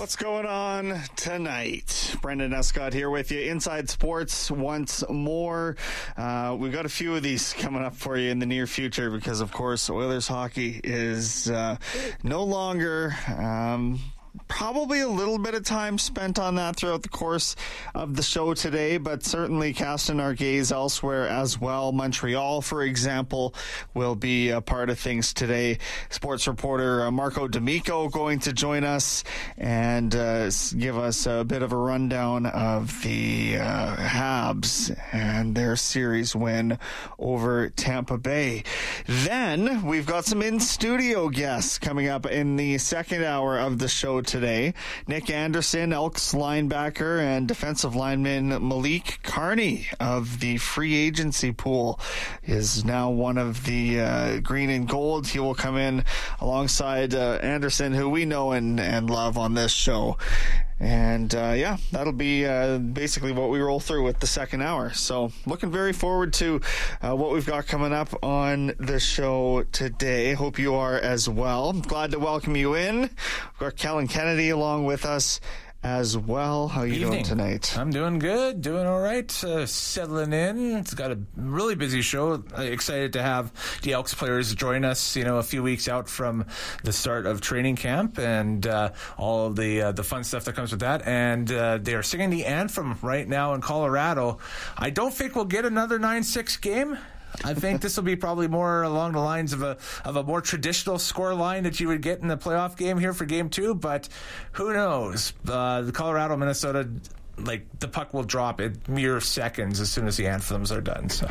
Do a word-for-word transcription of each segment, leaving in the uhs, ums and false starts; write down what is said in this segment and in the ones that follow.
What's going on tonight? Brendan Escott here with you. Inside Sports once more. Uh, we've got a few of these coming up for you in the near future because, of course, Oilers hockey is uh, no longer... Um, Probably a little bit of time spent on that throughout the course of the show today, but certainly casting our gaze elsewhere as well. Montreal, for example, will be a part of things today. Sports reporter uh, Marco D'Amico going to join us and uh, give us a bit of a rundown of the uh, Habs and their series win over Tampa Bay. Then we've got some in-studio guests coming up in the second hour of the show today. Nick Anderson, Elks linebacker, and defensive lineman Malik Carney of the free agency pool is now one of the uh, green and gold. He will come in alongside uh, Anderson, who we know and, and love on this show. And, uh, yeah, that'll be uh, basically what we roll through with the second hour. So looking very forward to uh, what we've got coming up on the show today. Hope you are as well. Glad to welcome you in. We've got Kellen Kennedy along with us as well. How are you Evening. doing tonight? I'm doing good, doing all right, uh, settling in. It's got a really busy show. Uh, excited to have the Elks players join us, you know, a few weeks out from the start of training camp and uh, all of the uh, the fun stuff that comes with that. And uh, they are singing the anthem right now in Colorado. I don't think we'll get another nine six game. I think this will be probably more along the lines of a of a more traditional score line that you would get in the playoff game here for game two, but who knows? Uh, the Colorado, Minnesota, like the puck will drop in mere seconds as soon as the anthems are done. So,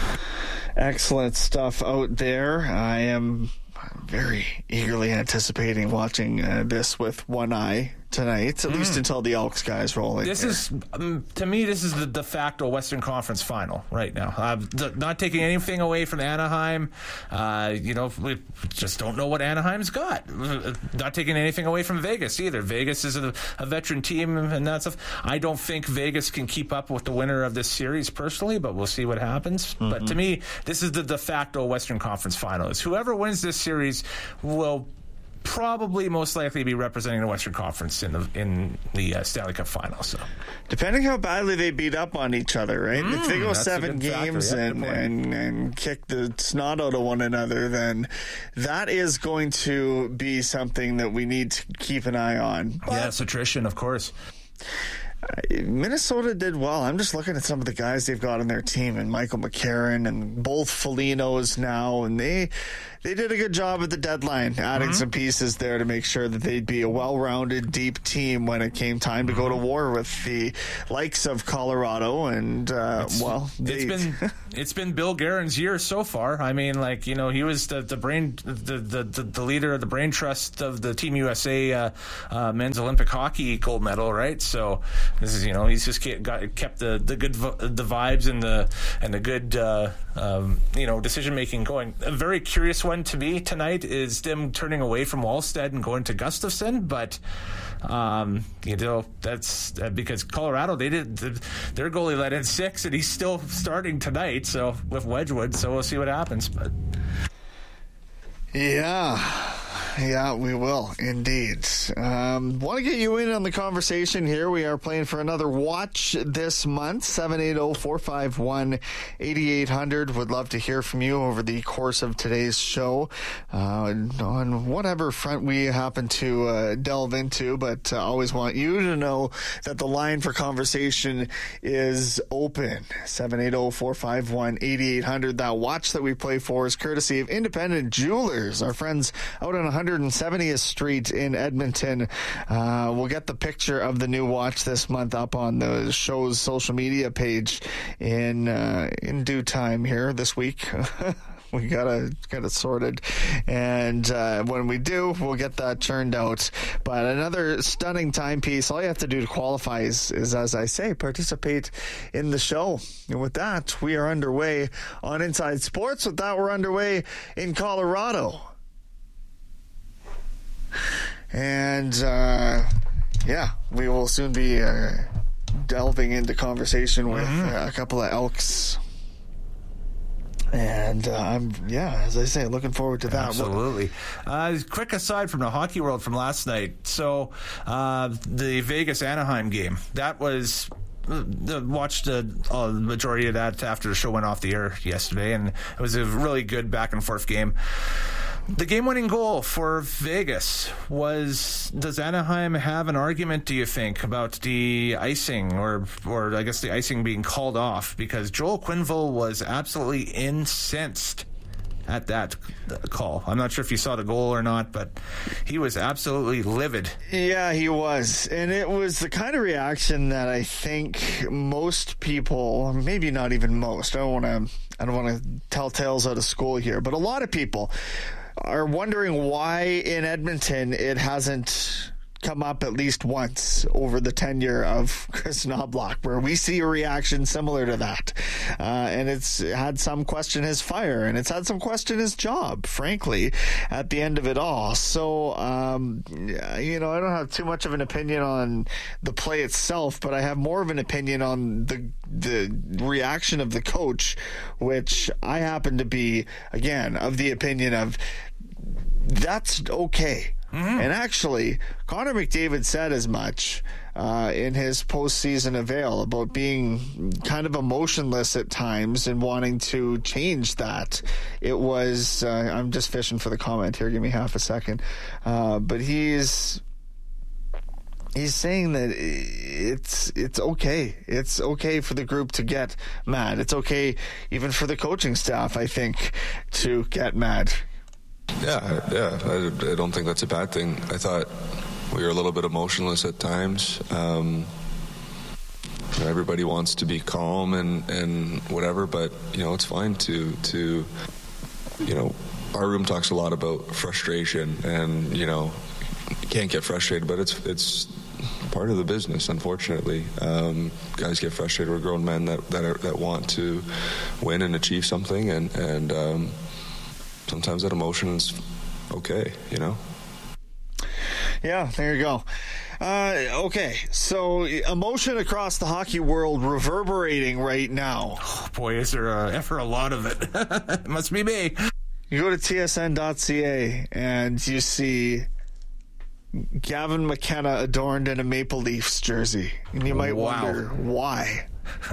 excellent stuff out there. I am very eagerly anticipating watching uh, this with one eye tonight, at mm. least until the Elks guys roll in. This here. is, um, to me, this is the de facto Western Conference final right now. Uh, th- not taking anything away from Anaheim. Uh, you know, we just don't know what Anaheim's got. Not taking anything away from Vegas either. Vegas is a, a veteran team and that stuff. I don't think Vegas can keep up with the winner of this series personally, but we'll see what happens. Mm-hmm. But to me, this is the de facto Western Conference final. Is whoever wins this series will probably most likely be representing the Western Conference in the in the uh, Stanley Cup Final. So, depending how badly they beat up on each other, right? Mm, if they go seven games yeah, and, and and kick the snot out of one another, then that is going to be something that we need to keep an eye on. But yes, attrition, of course. Minnesota did well. I'm just looking at some of the guys they've got on their team, and Michael McCarron and both Folignos now, and they they did a good job at the deadline, adding mm-hmm. some pieces there to make sure that they'd be a well-rounded, deep team when it came time to mm-hmm. go to war with the likes of Colorado. And uh, it's, well, they... it's been it's been Bill Guerin's year so far. I mean, like you know, he was the the brain the the, the, the leader of the brain trust of the Team U S A uh, uh, men's Olympic hockey gold medal, right? So. This is, you know, he's just got, kept the, the good the vibes and the and the good uh, um, you know decision making going. A very curious one to me tonight is them turning away from Wallstead and going to Gustafsson, but um, you know that's uh, because Colorado they did the, their goalie let in six and he's still starting tonight. So with Wedgwood, so we'll see what happens. But yeah. Yeah, we will, indeed. Um, want to get you in on the conversation here. We are playing for another watch this month, seven eight zero, four five one, eight eight zero zero. Would love to hear from you over the course of today's show uh, on whatever front we happen to uh, delve into, but uh, always want you to know that the line for conversation is open, seven eight zero, four five one, eight eight zero zero. That watch that we play for is courtesy of Independent Jewelers, our friends out on one hundred seventieth Street in Edmonton. Uh, we'll get the picture of the new watch this month up on the show's social media page in uh, in due time here this week. We gotta get it sorted, and uh, when we do, we'll get that churned out. But another stunning timepiece. All you have to do to qualify is, is, as I say, participate in the show. And with that, we are underway on Inside Sports. With that, we're underway in Colorado. And, uh, yeah, we will soon be uh, delving into conversation with uh, a couple of Elks And uh, I'm, yeah, as I say, looking forward to that. Absolutely. Uh, quick aside from the hockey world from last night. So uh, the Vegas Anaheim game, that was... Uh, watched uh, uh, the majority of that after the show went off the air yesterday, and it was a really good back and forth game. The game-winning goal for Vegas was, does Anaheim have an argument, do you think, about the icing, or or I guess the icing being called off? Because Joel Quenneville was absolutely incensed at that call. I'm not sure if you saw the goal or not, but he was absolutely livid. Yeah, he was. And it was the kind of reaction that I think most people, maybe not even most, I don't want to I don't want to tell tales out of school here, but a lot of people are wondering why in Edmonton it hasn't come up at least once over the tenure of Chris Knoblauch, where we see a reaction similar to that. Uh, and it's had some question his fire, and it's had some question his job, frankly, at the end of it all. So, um, you know, I don't have too much of an opinion on the play itself, but I have more of an opinion on the the reaction of the coach, which I happen to be, again, of the opinion of that's okay. Mm-hmm. And actually, Connor McDavid said as much uh, in his postseason avail about being kind of emotionless at times and wanting to change that. It was, uh, I'm just fishing for the comment here, give me half a second. Uh, but he's... He's saying that it's it's okay. It's okay for the group to get mad. It's okay even for the coaching staff, I think, to get mad. Yeah, yeah. I, I don't think that's a bad thing. I thought we were a little bit emotionless at times. Um, everybody wants to be calm and, and whatever, but, you know, it's fine to, to, you know, our room talks a lot about frustration and, you know, you can't get frustrated, but it's it's part of the business, unfortunately. Um, guys get frustrated. We're grown men that that, are, that want to win and achieve something, and, and um, sometimes that emotion is okay, you know? Yeah, there you go. Uh, okay, so emotion across the hockey world reverberating right now. Oh, boy, is there a, ever a lot of it. It must be me. You go to T S N dot C A and you see Gavin McKenna adorned in a Maple Leafs jersey, and you might wow. wonder why.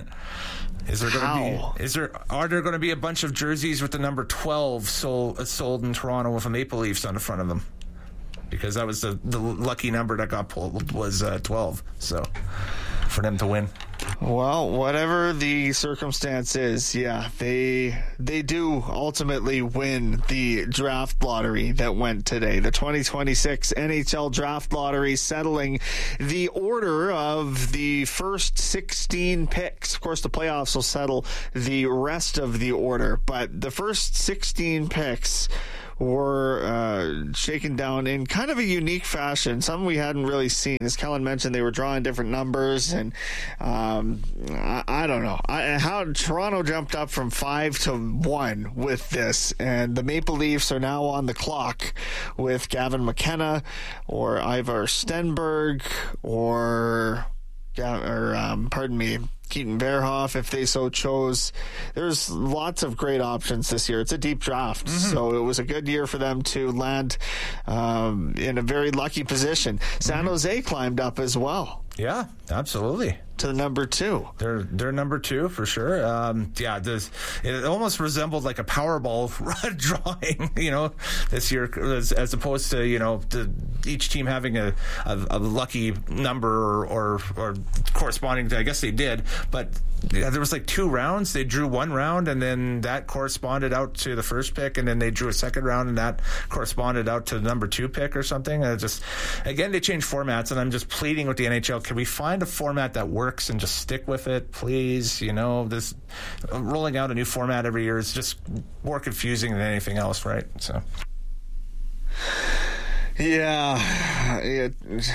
Is there How? going to be? Is there? Are there going to be a bunch of jerseys with the number twelve sold uh, sold in Toronto with a Maple Leafs on the front of them? Because that was the the lucky number that got pulled was uh, twelve. So for them to win. Well, whatever the circumstance is, yeah, they they do ultimately win the draft lottery that went today. The twenty twenty-six N H L draft lottery settling the order of the first sixteen picks. Of course, the playoffs will settle the rest of the order, but the first sixteen picks were uh, shaken down in kind of a unique fashion, something we hadn't really seen. As Kellen mentioned, they were drawing different numbers, and um, I, I don't know I, how Toronto jumped up from five to one with this, and the Maple Leafs are now on the clock with Gavin McKenna or Ivar Stenberg or, or um, pardon me, Keaton Verhoff, if they so chose. There's lots of great options this year. It's a deep draft, mm-hmm. so it was a good year for them to land um, in a very lucky position. San mm-hmm. Jose climbed up as well. Yeah, absolutely. To the number two. They're they're number two for sure. Um, yeah, this, it almost resembled like a Powerball drawing, you know, this year, as, as opposed to, you know, the, each team having a, a, a lucky number or, or or corresponding to, I guess they did, but yeah, there was like two rounds. They drew one round, and then that corresponded out to the first pick, and then they drew a second round, and that corresponded out to the number two pick or something. And it just, again, they changed formats, and I'm just pleading with the N H L, can we find a format that works and just stick with it, please? You know, this rolling out a new format every year is just more confusing than anything else, right? So. Yeah, it,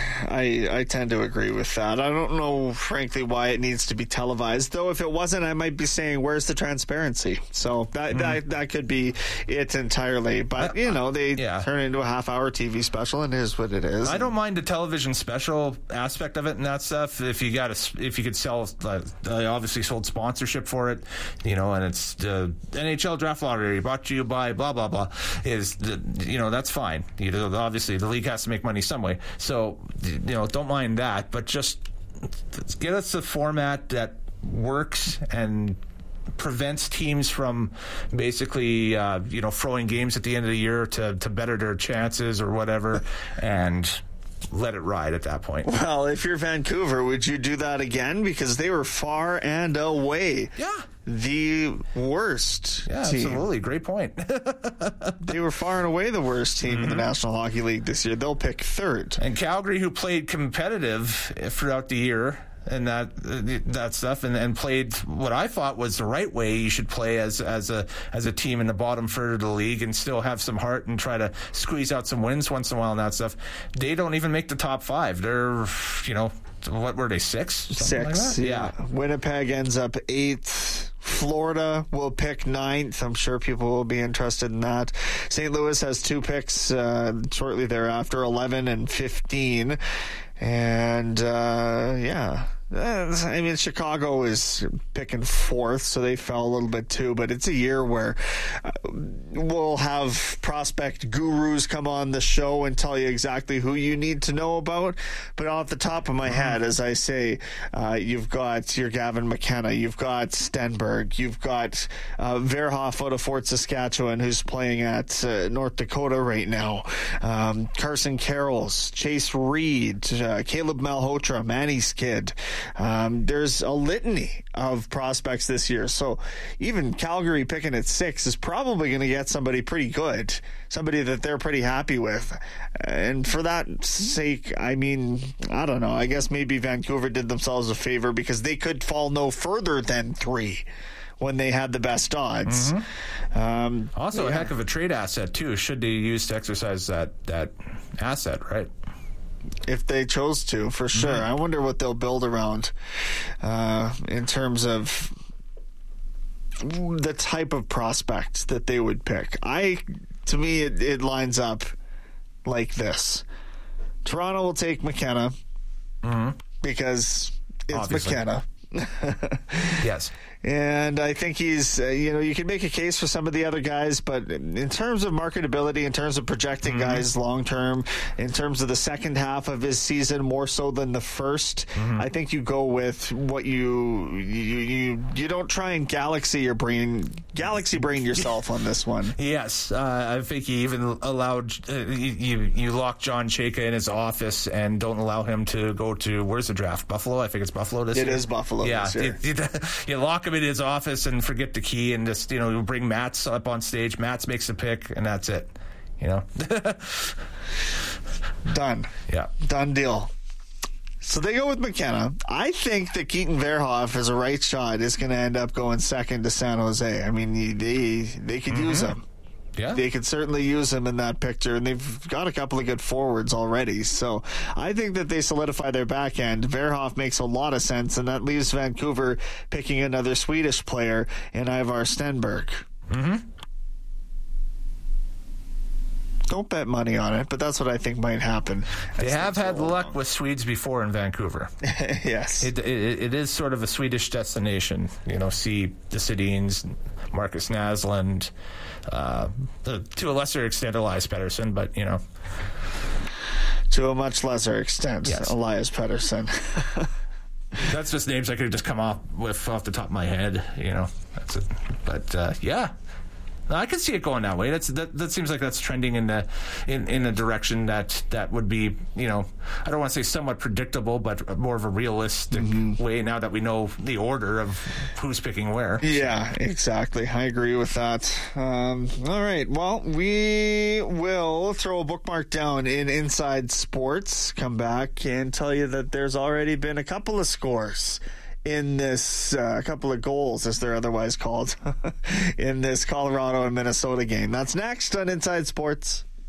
I I tend to agree with that. I don't know, frankly, why it needs to be televised. Though if it wasn't, I might be saying, where's the transparency? So that mm. that, that could be it entirely. But, you know, they yeah. turn it into a half-hour T V special, and it is what it is. I don't mind the television special aspect of it and that stuff. If you got a, if you could sell, uh, they obviously sold sponsorship for it, you know, and it's the N H L Draft Lottery brought to you by blah, blah, blah, is, the, you know, that's fine. You know, obviously, the league has to make money some way. So, you know, don't mind that, but just get us a format that works and prevents teams from basically, uh, you know, throwing games at the end of the year to, to better their chances or whatever, and let it ride at that point. Well, if you're Vancouver, would you do that again? Because they were far and away. Yeah. The worst yeah, team. Absolutely. Great point. They were far and away the worst team mm-hmm. in the National Hockey League this year. They'll pick third. And Calgary, who played competitive throughout the year and that that stuff, and, and played what I thought was the right way you should play as as a as a team in the bottom third of the league and still have some heart and try to squeeze out some wins once in a while and that stuff. They don't even make the top five. They're, you know, what were they, six? Something Six, like yeah. yeah. Winnipeg ends up eighth. Florida will pick ninth. I'm sure people will be interested in that. Saint Louis has two picks uh, shortly thereafter, eleven and fifteen. And, uh, yeah. I mean, Chicago is picking fourth, so they fell a little bit too. But it's a year where uh, we'll have prospect gurus come on the show and tell you exactly who you need to know about. But off the top of my head, as I say, uh, you've got your Gavin McKenna, you've got Stenberg, you've got uh, Verhoff out of Fort Saskatchewan, who's playing at uh, North Dakota right now. Um, Carson Carrolls, Chase Reed, uh, Caleb Malhotra, Manny's kid. Um, there's a litany of prospects this year. So even Calgary picking at six is probably going to get somebody pretty good, somebody that they're pretty happy with. And for that sake, I mean, I don't know. I guess maybe Vancouver did themselves a favor because they could fall no further than three when they had the best odds. Mm-hmm. Um, also, yeah. a heck of a trade asset, too, should they use to exercise that, that asset, right? If they chose to, for sure. Mm-hmm. I wonder what they'll build around uh, in terms of the type of prospect that they would pick. I, to me, it, it lines up like this. Toronto will take McKenna mm-hmm. because it's Obviously. McKenna. Yes. And I think he's, uh, you know, you can make a case for some of the other guys, but in terms of marketability, in terms of projecting mm-hmm. guys long term, in terms of the second half of his season more so than the first, mm-hmm. I think you go with what you you you, you don't try and galaxy your brain, galaxy brain yourself on this one. Yes, uh, I think he even allowed uh, you you lock John Chayka in his office and don't allow him to go to, where's the draft? Buffalo? I think it's Buffalo this it year. It is Buffalo. Yeah, this year. You, you, you lock him in his office and forget the key and just, you know, bring Mats up on stage. Mats makes the pick and that's it, you know. Done. Yeah. Done deal. So they go with McKenna. I think that Keaton Verhoff as a right shot is going to end up going second to San Jose. I mean, they they could mm-hmm. use him. Yeah. They could certainly use him in that picture, and they've got a couple of good forwards already. So I think that they solidify their back end. Verhoff makes a lot of sense, and that leaves Vancouver picking another Swedish player in Ivar Stenberg. Mm-hmm. Don't bet money on it, but that's what I think might happen. They have had luck along. with Swedes before in Vancouver. Yes. It, it, it is sort of a Swedish destination. You know, see the Sedins, Marcus Naslund, uh, to a lesser extent Elias Pettersson, but, you know. To a much lesser extent, yes. Elias Pettersson. That's just names I could have just come off with off the top of my head, you know. That's it. But, uh, yeah. I can see it going that way. That's that. That seems like that's trending in the in, in a direction that that would be, you know, I don't want to say somewhat predictable, but more of a realistic mm-hmm. way now that we know the order of who's picking where. Yeah, exactly. I agree with that. Um, all right. Well, we will throw a bookmark down in Inside Sports. Come back and tell you that there's already been a couple of scores in this, uh, a couple of goals, as they're otherwise called, in this Colorado and Minnesota game. That's next on Inside Sports.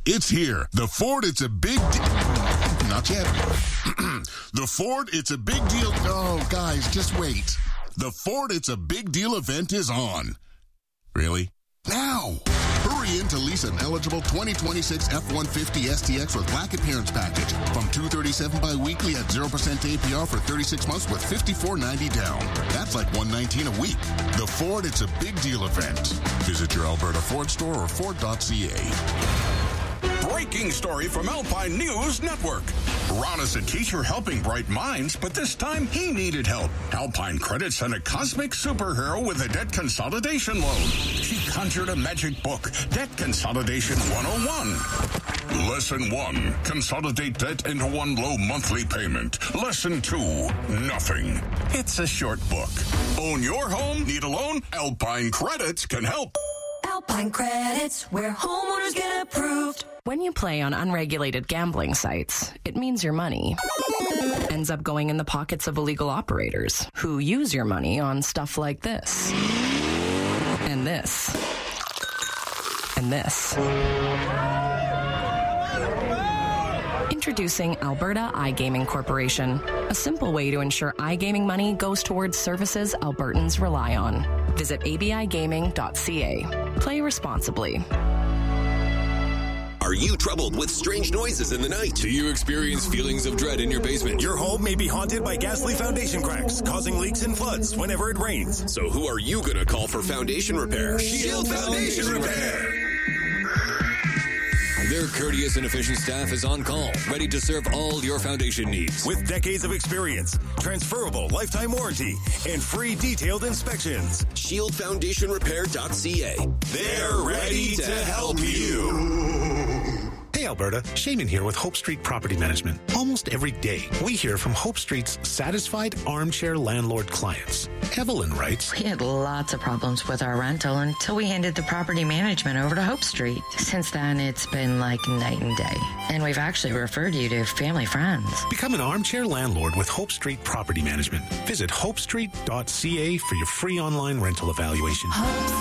It's here. The Ford It's a Big Deal. Not yet. The Ford It's a Big Deal. Oh, guys, just wait. The Ford It's a Big Deal event is on. Really? Now! Hurry in to lease an eligible twenty twenty-six F one fifty S T X with Black Appearance Package from two hundred thirty-seven dollars bi-weekly at zero percent A P R for thirty-six months with fifty-four ninety down. That's like one hundred nineteen dollars a week. The Ford It's a Big Deal event. Visit your Alberta Ford store or Ford dot C A. Breaking story from Alpine News Network. Ron is a teacher helping bright minds, but this time he needed help. Alpine Credit sent a cosmic superhero with a debt consolidation loan. She conjured a magic book, Debt Consolidation one oh one. Lesson one, consolidate debt into one low monthly payment. Lesson two, nothing. It's a short book. Own your home? Need a loan? Alpine Credits can help. Alpine Credits, where homeowners get approved. When you play on unregulated gambling sites, it means your money ends up going in the pockets of illegal operators who use your money on stuff like this, and this, and this. Introducing Alberta iGaming Corporation, a simple way to ensure iGaming money goes towards services Albertans rely on. Visit a b i gaming dot c a. Play responsibly. Are you troubled with strange noises in the night? Do you experience feelings of dread in your basement? Your home may be haunted by ghastly foundation cracks, causing leaks and floods whenever it rains. So who are you going to call for foundation repair? Shield Foundation Repair! Their courteous and efficient staff is on call, ready to serve all your foundation needs. With decades of experience, transferable lifetime warranty, and free detailed inspections. shield foundation repair dot c a. They're ready to help you. Hey Alberta, Shaman here with Hope Street Property Management. Almost every day, we hear from Hope Street's satisfied armchair landlord clients. Evelyn writes, We had lots of problems with our rental until we handed the property management over to Hope Street. Since then, it's been like night and day. And we've actually referred you to family friends. Become an armchair landlord with Hope Street Property Management. Visit hope street dot c a for your free online rental evaluation. Hope